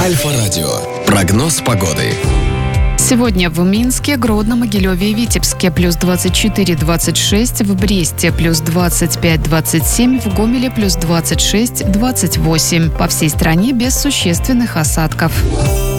Альфа-радио. Прогноз погоды. Сегодня в Минске, Гродно, Могилеве и Витебске плюс 24-26, в Бресте плюс 25-27, в Гомеле плюс 26-28. По всей стране без существенных осадков.